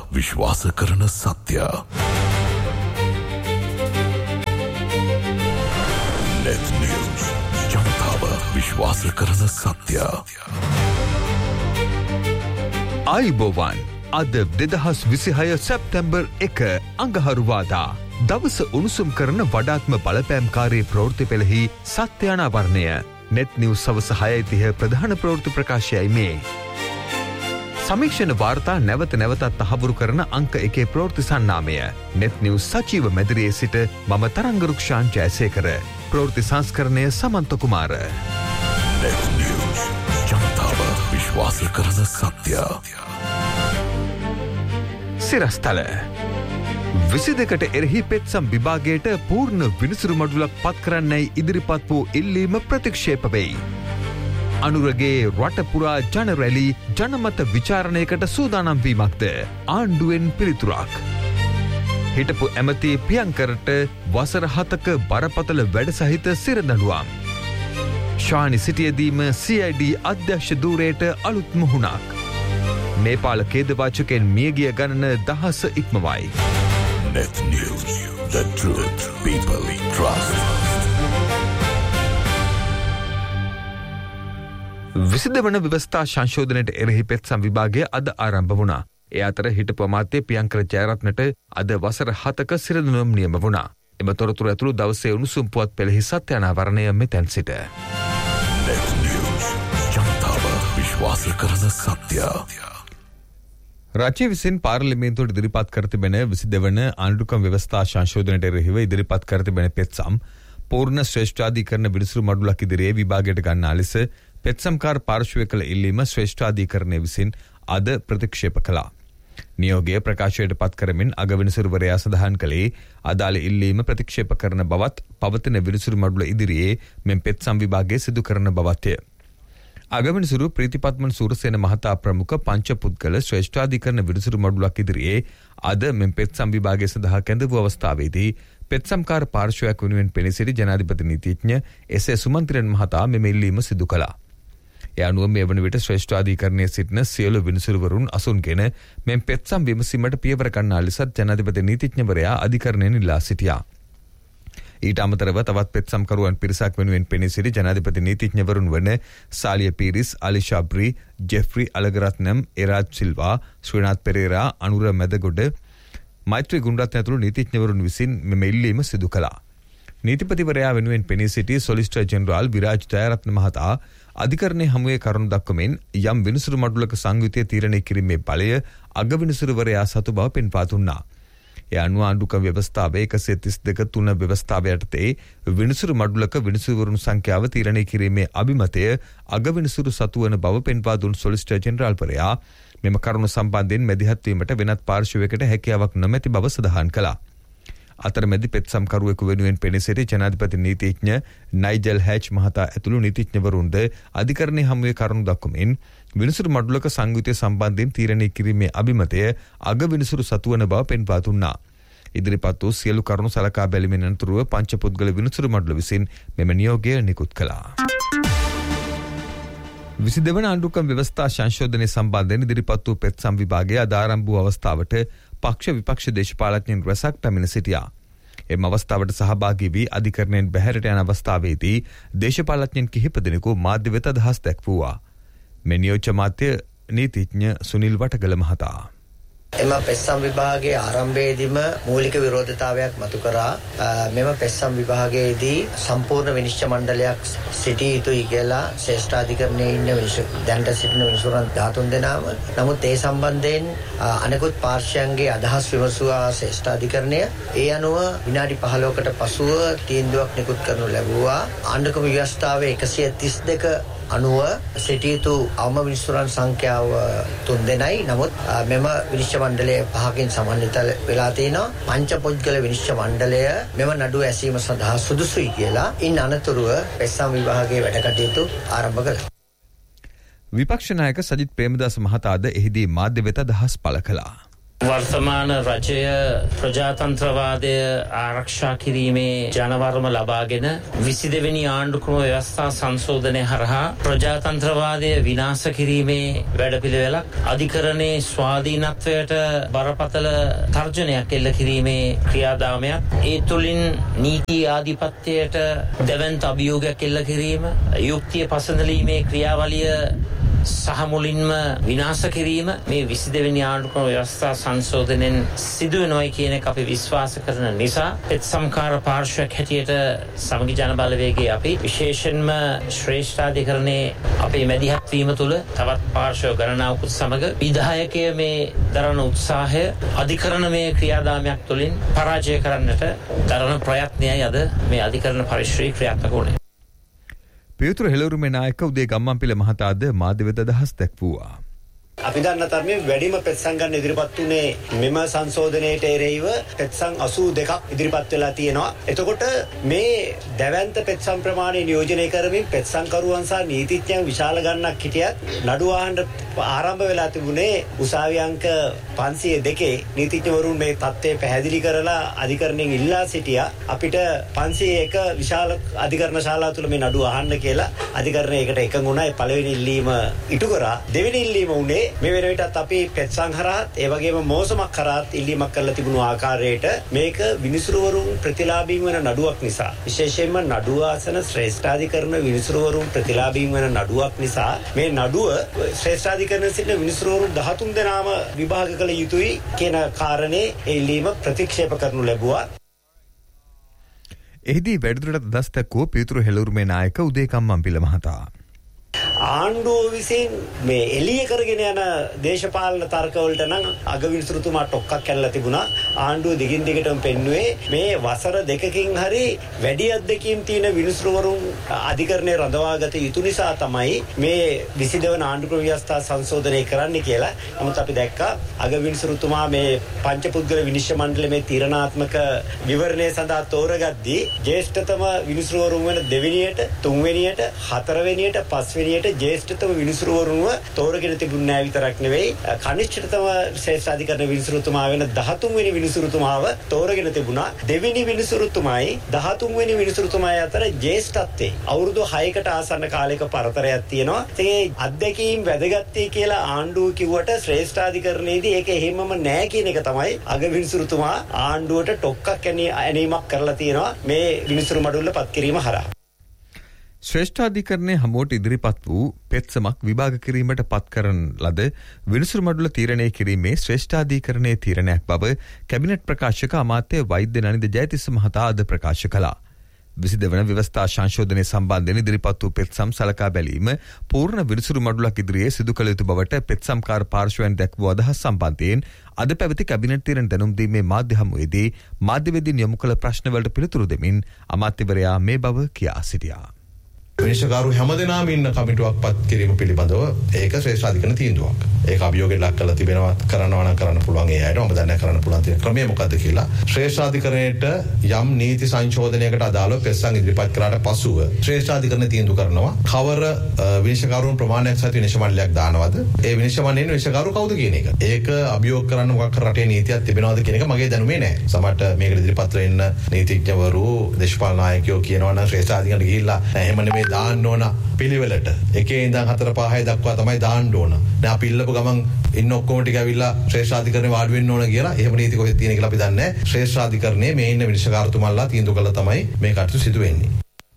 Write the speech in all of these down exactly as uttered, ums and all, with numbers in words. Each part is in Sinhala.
විශ්වාස කරන සත්‍ය. Net News ජනතාව විශ්වාස කරන සත්‍ය. ආයුබෝවන් අද දෙදහස් විසිහය සැප්තැම්බර් එක අඟහරුවාදා දවස උණුසුම් කරන වඩාත්ම බලපෑම්කාරී ප්‍රවෘත්ති පෙළෙහි සත්‍යානාවරණය. නෙට් නිවුස් සවස හයයි තිහ ප්‍රධාන ප්‍රවෘත්ති ප්‍රකාශයයි මේ. සමීක්ෂණ වාර්තා නැවත නැවතත් තහවුරු කරන අංක එකේ ප්‍රවෘත්ති සන්නාමය. නෙට් නිවුස් සජීව මැදිරියේ සිට මම තරංග රුක්ෂාන් ජයසේකර. ප්‍රවෘත්ති සංස්කරණය සමන්ත කුමාර. Net News ජනතාව විශ්වාස කරන සත්‍ය. සිරස්තල විසි දෙකට එරෙහි පෙත්සම් විභාගයට පූර්ණ විනිසුරු මඩුලක් පත් කරන්නයි ඉදිරිපත් වූ ඉල්ලීම ප්‍රතික්ෂේප වෙයි. අනුරගේ රටපුරා ජනරැලි ජනමත විචාරණයකට සූදානම් වීමක්ද ආණ්ඩුවෙන් පිළිතුරක්. හිටපු ඇමති පියංකරට වසර හතක බරපතල වැඩ සහිත සිරදඬුවම්. ශානි සිටියදීම සී අයි ඩී අධ්‍යක්ෂ ධූරයට අලුත් මුහුණක්. නේපාල ඛේදවාචකෙන් මියගිය ගණන දහස ඉක්මවයි. Net News, the truth people trust. විසිද වන ව්‍යවස්ථා සංශෝධනයට එරෙහි පෙත්සම් විභාගය අද ආරම්භ වුණා. ඒ අතර හිටපු අමාත්‍ය පියංකර ජයරත්නට අද වසර හතක සිරදඬුවම් නියම වුණා. එම තොරතුරු ඇතුළු දවසේ උණුසුම් පුවත් පෙළෙහි සත්‍යානාවරණය මෙතැන් සිට. Net News ජනතාව විශ්වාස කරන සත්‍ය. රාජ්‍ය විසින් පාර්ලිමේන්තුවට ඉදිරිපත් කර තිබෙන විසි දෙවන ආණ්ඩුක්‍රම ව්‍යවස්ථා සංශෝධනයට එරෙහිව ඉදිරිපත් කර තිබෙන පෙත්සම් පූර්ණ ශ්‍රේෂ්ඨාධිකරණ විනිසුරු මඩුලක් ඉදිරියේ විභාගයට ගන්නා ලෙස පෙත්සම්කාර පාර්ශ්වය කළ ඉල්ලීම ශ්‍රේෂ්ඨාධිකරණය විසින් අද ප්‍රතික්ෂේප කළා. නියෝගය ප්‍රකාශයට පත් කරමින් අගවිනිසුරුවරයා සඳහන් කළේ අදාළ ඉල්ලීම ප්‍රතික්ෂේප කරන බවත් පවතින විනිසුරු මඩුල ඉදිරියේ මෙම පෙත්සම් විභාගය සිදු කරන බවත්ය. අගවිනිසුරු ප්‍රීතිපත්මන් සූරසේන මහතා ප්‍රමුඛ පංච පුද්ගල ශ්‍රේෂ්ඨාධිකරණ විනිසුරු මඩුලක් ඉදිරියේ අද මෙම පෙත්සම් විභාගය සඳහා කැඳවූ අවස්ථාවේදී පෙත්සම්කාර පාර්ශ්වයක් වෙනුවෙන් පෙනී සිටි ජනාධිපති නීතිඥ එස් ඒ සුමන්ත්‍රන් මහතා මෙම ඉල්ලීම සිදු කළා. ඒ අනුව මේ වන විට ශ්‍රේෂ්ඨාධිකරණයේ සිටින සියලු විනිසුරුවරුන් අසුන්ගෙන මෙම පෙත්සම් විමසීමට පියවර ගන්නා ලෙසත් ජනාධිපති නීතිඥවරයා අධිකරණයෙන් ඉල්ලා සිටියා. ඊට අමතරව තවත් පෙත්සම්කරුවන් පිරිසක් වෙනුවෙන් පෙනී සිටි ජනාධිපති නීතිඥවරුන් වන සාලිය පීරිස්, අලි ශබ්රි, ජෙෆ්රි අලගරත්නම්, එරාජ් සිල්වා, ශ්‍රීනාත් පෙරේරා, අනුර මැදගොඩ, මෛත්‍රී ගුණරත්න ඇතුළු නීතිඥවරුන් විසින් මෙම ඉල්ලීම සිදු කළා. නීතිපතිවරයා වෙනුවෙන් පෙනී සිටි සොලිසිටර් ජෙනරාල් විරාජ් ජයරත්න මහතා අධිකරණයේ හමුවේ කරුණු දක්වමින් යම් විනිසුරු මඩුලක සංයුතිය තීරණය කිරීමේ බලය අගවිනිසුරුවරයා සතු බව පෙන්වා දුන්නා. ඒ අනුව ආණ්ඩුක්‍රම ව්‍යවස්ථාවේ එකසිය තිස් දෙක තුන ව්‍යවස්ථාව යටතේ විනිසුරු මඩුලක විනිසුරුවරුන් සංඛ්‍යාව තීරණය කිරීමේ අභිමතය අගවිනිසුරු සතු වන බව පෙන්වා දුන් සොලිසිටර් ජෙනරාල්වරයා මෙම කරුණු සම්බන්ධයෙන් මැදිහත් වීමට වෙනත් පාර්ශ්වයකට හැකියාවක් නොමැති බව සඳහන් කළා. අතරමැදි පෙත්සම්කරුවෙකු වෙනුවෙන් පෙනී සිටි ජනාධිපති නීතිඥ නයිජල් හැච් මහතා ඇතුළු නීතිඥවරුන්ද අධිකරණයේ හමුවේ කරුණු දක්වමින් විනිසුරු මඩුලක සංයුතිය සම්බන්ධයෙන් තීරණය කිරීමේ අභිමතය අගවිනිසුරු සතු වන බව පෙන්වා දුන්නා. ඉදිරිපත් වූ සියලු කරුණු සලකා බැලීමෙන් අනතුරුව පංචපුද්ගල විනිසුරු මඩුල විසින් මෙම නියෝගය නිකුත් කළා. විසි දෙවන ආණ්ඩුක්‍රම ව්‍යවස්ථා සංශෝධනය සම්බන්ධයෙන් ඉදිරිපත් වූ පෙත්සම් විභාගය අද ආරම්භ වූ අවස්ථාවට පක්ෂ විපක්ෂ දේශපාලඥයින් රැසක් පැමිණ සිටියා. එම අවස්ථාවට සහභාගී වී අධිකරණයෙන් බැහැරට යන අවස්ථාවේදී දේශපාලඥයින් කිහිප දෙනෙකු මාධ්‍ය වෙත අදහස් දැක්වුවා. මේ නියෝජ්‍ය මාත්‍ය නීතිඥ සුනිල් වටගල මහතා එම පෙත්සම් විභාගයේ ආරම්භයේදීම මූලික විරෝධතාවයක් මතු කරා. මෙම පෙත්සම් විභාගයේදී සම්පූර්ණ විනිශ්චය මණ්ඩලයක් සිටිය යුතුයි කියලා ශ්‍රේෂ්ඨාධිකරණයේ ඉන්න දැනට සිටින විනිසුරුන් දහතුන් දෙනාම. නමුත් ඒ සම්බන්ධයෙන් අනෙකුත් පාර්ශ්වයන්ගේ අදහස් විමසුවා ශ්‍රේෂ්ඨාධිකරණය. ඒ අනුව විනාඩි පහළොවකට පසුව තීන්දුවක් නිකුත් කරනු ලැබුවා. ආණ්ඩුක්‍රම ව්‍යවස්ථාවේ එකසිය තිස් දෙක අනුව සිටිය යුතු අවම විනිසුරුන් සංඛ්‍යාව තුන් දෙනයි. නමුත් මෙම විනිශ්චය මණ්ඩලය පහකින් සමන්විත වෙලා තිනවා. පංච පුද්ගල විනිශ්චය මණ්ඩලය මෙම නඩුව ඇසීම සඳහා සුදුසුයි කියලා ඉන් අනතුරුව පෙත්සම් විභාගයේ වැඩ කටයුතු ආරම්භ කළා. විපක්ෂ නායක සජිත් ප්‍රේමදාස මහතාද එහිදී මාධ්‍ය වෙත අදහස් පළ කළා. වර්තමාන රජය ප්‍රජාතන්ත්‍රවාදය ආරක්ෂා කිරීමේ ජනවරම ලබාගෙන විසි දෙවෙනි ආණ්ඩුක්‍රම ව්‍යවස්ථා සංශෝධනය හරහා ප්‍රජාතන්ත්‍රවාදය විනාශ කිරීමේ වැඩපිළිවෙලක් අධිකරණයේ ස්වාධීනත්වයට බරපතල තර්ජනයක් එල්ල කිරීමේ ක්‍රියාදාමයක් ඒ තුළින් නීති ආධිපත්‍යයට දැවැන්ත අභියෝගයක් එල්ල කිරීම යුක්තිය පසඳලීමේ ක්‍රියාවලිය සහ මුලින්ම විනාශ කිරීම මේ විසි දෙවෙනි ආණ්ඩුක්‍රම ව්‍යවස්ථා සංශෝධනයෙන් සිදු වෙනවයි කියන එක අපි විශ්වාස කරන නිසා පෙත් සම්කාර පාර්ශ්වයක් හැටියට සමගි ජන බලවේගයේ අපි විශේෂයෙන්ම ශ්‍රේෂ්ඨාධිකරණයේ අපේ මැදිහත් වීම තුළ තවත් පාර්ශ්ව ගණනාවකුත් සමග විධායකය මේ දරන උත්සාහය අධිකරණමය ක්‍රියාදාමයක් තුළින් පරාජය කරන්නට දරන ප්‍රයත්නයයි අද මේ අධිකරණ පරිශ්‍රයේ ක්‍රියාත්මක වුණේ. පියතුරු හෙළවුරුමේ නායක උදේ ගම්මන්පිල මහතාද මාධ්‍ය වෙත අදහස් දැක්වුවා. අපි දන්න තරමේ වැඩිම පෙත්සම් ගන්න ඉදිරිපත් උනේ මෙම සංශෝධනයට එරෙහිව පෙත්සම් අසූ දෙකක් ඉදිරිපත් වෙලා තියෙනවා. එතකොට මේ දැවැන්ත පෙත්සම් ප්‍රමාණය නියෝජනය කරමින් පෙත්සම් කරුවන් සහ නීතිඥයන් විශාල ගණනක් හිටියත් නඩුව අහන්න ආරම්භ වෙලා තිබුණේ උසාවි අංක පන්සිය දෙකේ නීතිඥවරුන් මේ තත්ත්වය පැහැදිලි කරලා අධිකරණයෙන් ඉල්ලා සිටියා අපිට පන්සිය එක විශාල අධිකරණ ශාලාව තුළ මේ නඩුව අහන්න කියලා අධිකරණය ඒකට එකඟ වුණා. ඒ පළවෙනි ඉල්ලීම ඉටු කරා. දෙවෙනි ඉල්ලීම උනේ මේ වෙන විටත් අපි පෙත්සම් හරහත් ඒ වගේම මෝසමක් කරාත් ඉල්ලීමක් කරලා තිබුණු ආකාරයට මේක විනිසුරුවරුන් ප්‍රතිලාභීන් වෙන නඩුවක් නිසා විශේෂයෙන්ම නඩුව ආසන ශ්‍රේෂ්ඨාධිකරණ විනිසුරුවරුන් ප්‍රතිලාභීන් වෙන නඩුවක් නිසා මේ නඩුව ශ්‍රේෂ්ඨාධිකරණ සිටින විනිසුරුවරුන් දහතුන් දෙනාම විභාග කළ යුතුයි කියන කාරණේ ඉල්ලීම ප්‍රතික්ෂේප කරනු ලැබුවා. එහිදී වැඩිදුරටත් අදහස් දැක්වූ පියතුරු හෙළවුරුමේ නායක උදේ ගම්මන්පිල මහතා ආණ්ඩුව විසින් මේ එළිය කරගෙන යන දේශපාලන තර්කවලට නම් අගවිනිසුරුතුමා ටොක්කක් කැල්ලා තිබුණා. ආණ්ඩුව දිගින් දිගටම පෙන්නුවේ මේ වසර දෙකකින් හරි වැඩි අත්දැකීම් තියෙන විනිසුරුවරුන් අධිකරණයේ රඳවාගත යුතු නිසා තමයි මේ විසි දෙවන ආණ්ඩුක්‍රම ව්‍යවස්ථා සංශෝධනය කරන්න කියලා. නමුත් අපි දැක්කා අගවිනිසුරුතුමා මේ පංචපුද්ගල විනිශ්චය මණ්ඩලයේ මේ තීරණාත්මක විවරණය සඳහා තෝරගද්දී ජ්‍යෙෂ්ඨතම විනිසුරුවරුන් වෙන දෙවෙනියට, තුන්වෙනියට, හතරවෙනියට, පස්වෙනියට ජ්‍යෙෂ්ඨතම විනිසුරුවරුන්ව තෝරගෙන තිබුණේ නැහැ විතරක් නෙවෙයි කනිෂ්ඨතම ශ්‍රේෂ්ඨාධිකරණ විනිසුරුතුමා වෙන දහතුන් වෙනි විනිසුරුතුමාව තෝරගෙන තිබුණා. දෙවෙනි විනිසුරුතුමායි දහතුන් වෙනි විනිසුරුතුමායි අතර ජ්‍යෙෂ්ඨත්වයේ අවුරුදු හයකට ආසන්න කාලයක පරතරයක් තියෙනවා. ඉතින් ඒ අත්දැකීම් වැදගත්යි කියලා ආණ්ඩුව කිව්වට ශ්‍රේෂ්ඨාධිකරණයේදී ඒක එහෙමම නැහැ කියන එක තමයි අග විනිසුරුතුමා ආණ්ඩුවට ටොක්කක් ඇනීමක් කරලා තියෙනවා මේ විනිසුරු මඩුල්ල පත් කිරීම හරහා. ශ්‍රේෂ්ඨාධිකරණය හමුවට ඉදිරිපත් වූ පෙත්සමක් විභාග කිරීමට පත් කරන ලද විනිසුරු මඩුල තීරණය කිරීමේ ශ්‍රේෂ්ඨාධිකරණයේ තීරණයක් බව කැබිනට් ප්‍රකාශක අමාත්‍ය වෛද්‍ය නනිද ජයතිස්ස මහතා අද ප්‍රකාශ කළා. විසි දෙවන ව්‍යවස්ථා සංශෝධනය සම්බන්ධයෙන් ඉදිරිපත් වූ පෙත්සම් සලකා බැලීම පූර්ණ විනිසුරු මඩුලක් ඉදිරියේ සිදු කළ යුතු බවට පෙත්සම්කාර පාර්ශ්වයන් දැක්වූ අදහස් සම්බන්ධයෙන් අද පැවති කැබිනට් තීරණ දැනුම් දීමේ මාධ්‍ය හමුවේදී මාධ්‍යවේදීන් යොමු කළ ප්‍රශ්නවලට පිළිතුරු දෙමින් අමාත්‍යවරයා මේ බව කියා සිටියා. විනිශ්චයකාරු හැමදෙනාම ඉන්න කමිටුවක් පත් කිරීම පිළිබඳව ඒක ශ්‍රේෂ්ඨාධිකරණ තීන්දුවක්. ඒක අභියෝගයක් ලක් කරලා තිබෙනවා කරනවා නම් කරන්න පුළුවන් ඒ අයට. ඔබ දන්නේ කරන්න පුළුවන් තියෙන ක්‍රමය මොකද්ද කියලා. ශ්‍රේෂ්ඨාධිකරණයට යම් නීති සංශෝධනයකට අදාළව පෙත්සම් ඉදිරිපත් කරාට පසුව ශ්‍රේෂ්ඨාධිකරණ තීන්දුව කරනවා කවර විනිශ්චයකාරුන් ප්‍රමාණයක් සහිත විනිශ්චය මණ්ඩලයක් දානවද? ඒ විනිශ්චය මණ්ඩලයේ විනිශ්චයකාරු කවුද කියන එක. ඒක අභියෝග කරන්න මොකක් රටේ නීතියක් තිබෙනවද කියන එක මගේ දැනුමේ නැහැ. සමහරට මේකට ඉදිරිපත් වෙන්න නීතිඥවරු දේශපාලන නායකයෝ කියනවා නම් ශ්‍රේෂ්ඨාධිකරණයට ගිහිල්ලා එහෙම නෙමෙයි දාන්න ඕන පිළිවෙලට එකේ ඉඳන් හතර පහයි දක්වා තමයි දාන්න ඕන. දැන් අපි ඉල්ලපු ගමන් ඉන්න ඔක්කොම ටික ඇවිල්ලා ශ්‍රේෂ්ඨාධිකරණේ වාඩි වෙන්න ඕන කියලා එහෙම නීති කොහෙද තියෙන කියලා අපි දන්නේ නැහැ. ශ්‍රේෂ්ඨාධිකරණයේ මේ ඉන්න විනිශ්චයකාරතුමාලා තීන්දුව කළා තමයි මේ කටයුතු සිදු වෙන්නේ.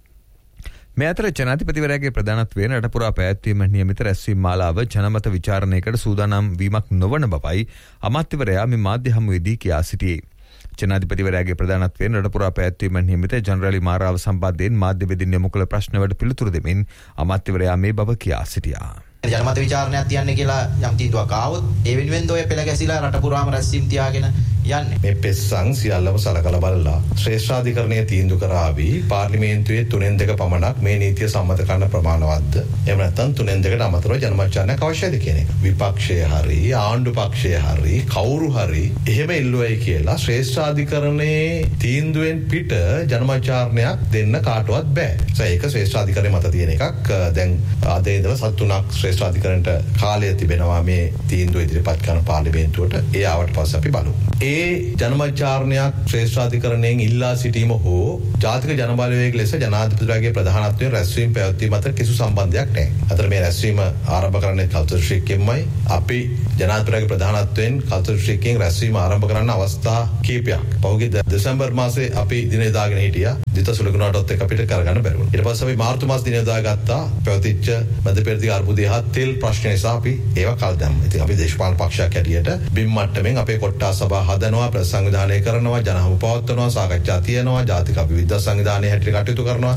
මේ අතර ජනාධිපතිවරයාගේ ප්‍රධානත්වයෙන් රට පුරා පැවැත්වීම නියමිත රැස්වීම් මාලාව ජනමත විචාරණයකට සූදානම් වීමක් නොවන බවයි අමාත්‍යවරයා මේ මාධ්‍ය හමුවේදී කියා සිටියේ. ජනාධිපතිවරයාගේ ප්‍රධානත්වයෙන් රට පුරා පැවැත්වීම නියමිත ජනරාලි මාරාව සම්බන්ධයෙන් මාධ්‍යවේදීන් යොමු කළ ප්‍රශ්නවලට පිළිතුරු දෙමින් අමාත්‍යවරයා මේ බව කියා සිටියා. ජනමත විචාරණයක් තියන්නේ කියලා යම් තීන්දුවක් ආවොත් ඒ වෙනුවෙන් ඔය පෙළ ගැසිලා රට පුරාම රැස්වීම් තියාගෙන යන්නේ. මේ පෙස්සන් සියල්ලම සලකලා බලලා ශ්‍රේෂ්ඨාධිකරණයේ තීන්දුව කරાવી පාර්ලිමේන්තුවේ තුනෙන් දෙක පමණක් මේ නීතිය සම්මත කරන්න ප්‍රමාණවත්ද? එහෙම නැත්නම් තුනෙන් දෙකට අමතරව ජනමච්චාරණයක් අවශ්‍යද කියන එක. විපක්ෂයේ හරි ආණ්ඩු පක්ෂයේ හරි කවුරු හරි එහෙම ඉල්ලුවයි කියලා ශ්‍රේෂ්ඨාධිකරණයේ තීන්දුවෙන් පිට ජනමච්චාරණයක් දෙන්න කාටවත් බෑ. ඒක ශ්‍රේෂ්ඨාධිකරණය මත තියෙන එකක්. දැන් අද ඉඳලා සත් තුනක් ශ්‍රේෂ්ඨාධිකරණයට කාලය තිබෙනවා මේ තීන්දුව ඉදිරිපත් කරන පාර්ලිමේන්තුවට. ඒ ආවට පස්සේ අපි බලමු. ඒ ජනමච්චාරණයක් ශ්‍රේෂ්ඨාධිකරණයෙන් ඉල්ලා සිටීම හෝ ජාතික ජනබලවේග ලෙස ජනාධිපතිතුමාගේ ප්‍රධානත්වයෙන් රැස්වීම පැවැත්වීම අතර කිසි සම්බන්ධයක් නැහැ. අතර මේ රැස්වීම ආරම්භ කරන්නේ කල්තර ශ්‍රීකෙන්මයි. අපි ජනාධිපතිතුමාගේ ප්‍රධානත්වයෙන් කල්තර ශ්‍රීකෙන් රැස්වීම ආරම්භ කරන්න අවස්ථා කීපයක්. පහුගිය දෙසැම්බර් මාසේ අපි දිනේ දාගෙන හිටියා. දිත සුලකුණාටත් එක්ක අපිට කරගන්න බැරි වුණා. ඊට පස්සේ අපි මාර්තු මාස දිනේ දාගත්තා. පැවතිච්ච මැද පෙරදිග අර්බුදය හා තෙල් ප්‍රශ්න නිසා අපි ඒව කල් දැම්මා. ඉතින් අපි දේශපාලන පක්ෂයක් හැටියට බිම් මට්ටමින් අපේ කොට්ටා සභා හදනවා, ප්‍රතිසංවිධානය කරනවා, ජනහමු පවත්වනවා, සාකච්ඡා තියනවා, ජාතික අභිවිද්‍යා සංවිධානයේ හැටියට කටයුතු කරනවා.